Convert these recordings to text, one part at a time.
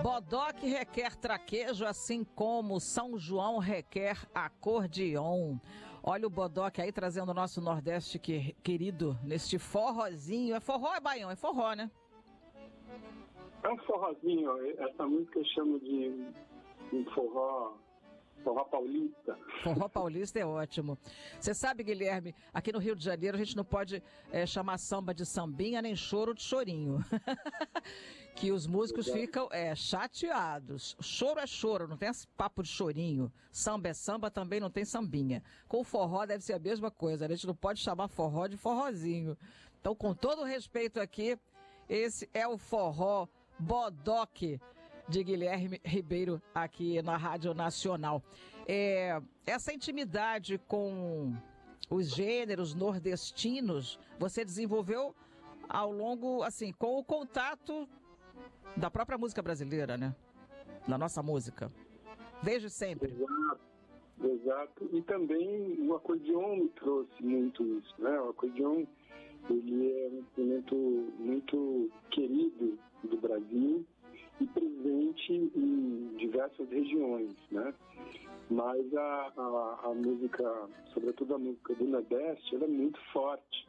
Bodoque requer traquejo, assim como São João requer acordeon. Olha o Bodoque aí trazendo o nosso Nordeste querido neste forrozinho. É forró ou é baião? É forró, né? É um forrozinho. Essa música eu chamo de um forró paulista. Forró paulista é ótimo. Você sabe, Guilherme, aqui no Rio de Janeiro a gente não pode chamar samba de sambinha nem choro de chorinho. Que os músicos ficam chateados. Choro é choro, não tem esse papo de chorinho. Samba é samba, também não tem sambinha. Com o forró deve ser a mesma coisa. A gente não pode chamar forró de forrozinho. Então, com todo o respeito aqui, esse é o forró Bodoque de Guilherme Ribeiro aqui na Rádio Nacional. Essa intimidade com os gêneros nordestinos você desenvolveu ao longo, assim, com o contato da própria música brasileira, né? Da nossa música. Desde sempre. Exato. E também o acordeon me trouxe muito isso, né? O acordeon, ele é um instrumento muito querido do Brasil e presente em diversas regiões, né? Mas a música, sobretudo a música do Nordeste, ela é muito forte.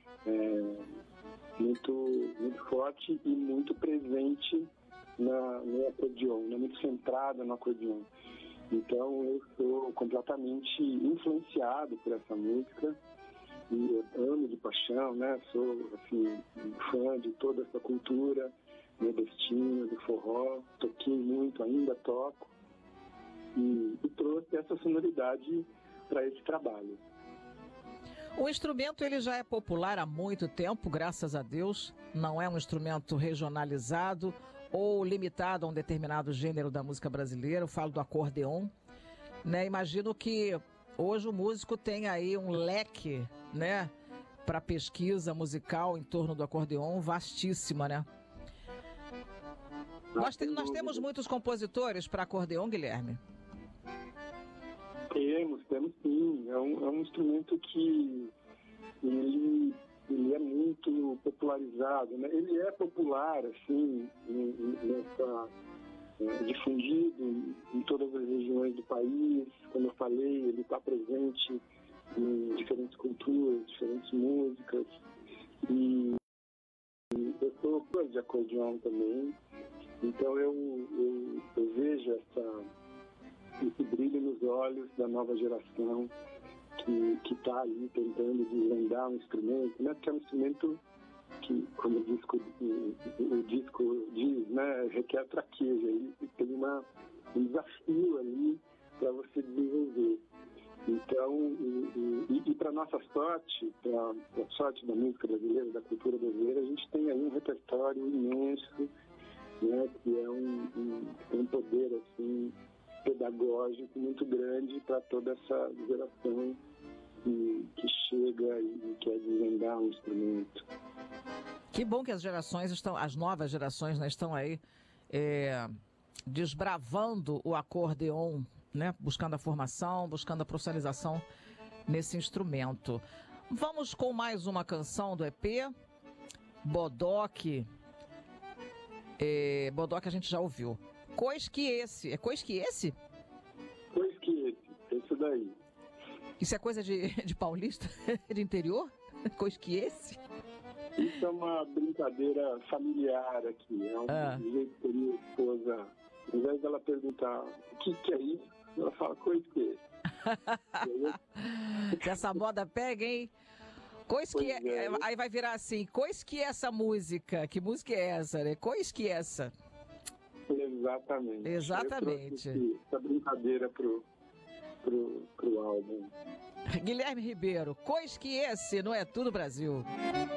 Muito forte e muito presente no acordeon, né? Muito centrada no acordeon. Então eu sou completamente influenciado por essa música e eu amo de paixão, né? Sou assim, fã de toda essa cultura nordestina, do forró, toquei muito, ainda toco e trouxe essa sonoridade para esse trabalho. O instrumento ele já é popular há muito tempo, graças a Deus. Não é um instrumento regionalizado ou limitado a um determinado gênero da música brasileira. Eu falo do acordeon, né? Imagino que hoje o músico tem aí um leque, né, para pesquisa musical em torno do acordeon vastíssima, né? Nós temos muitos compositores para acordeon, Guilherme? Temos sim. É um instrumento que ele é muito popularizado, né? Ele é popular, assim, difundido em todas as regiões do país. Como eu falei, ele está presente em diferentes culturas, diferentes músicas. E eu sou fã de acordeon também. Então eu vejo esse brilho nos olhos da nova geração que está ali tentando desvendar um instrumento, né? Porque é um instrumento que, como o disco diz, né, requer traquejo, e tem um desafio ali para você desenvolver. Então, e para nossa sorte, para a sorte da música brasileira, da cultura brasileira, a gente tem aí um repertório imenso, né, que é um poder assim pedagógico muito grande para toda essa geração que chega e quer desvendar um instrumento. Que bom que as novas gerações, né, estão aí desbravando o acordeon, né, buscando a formação, buscando a profissionalização nesse instrumento. Vamos com mais uma canção do EP, Bodoque. Bodoque a gente já ouviu. Cois que esse. É cois que esse? Cois que esse. Isso daí. Isso é coisa de paulista? De interior? Cois que esse? Isso é uma brincadeira familiar aqui. É um jeito que a minha esposa, ao invés dela perguntar o que é isso, ela fala cois que esse. Se essa moda pega, hein? Cois que aí vai virar assim, cois que essa música? Que música é essa, né? Cois que essa? Exatamente. Essa brincadeira pro álbum. Guilherme Ribeiro, cois que esse não é tudo Brasil.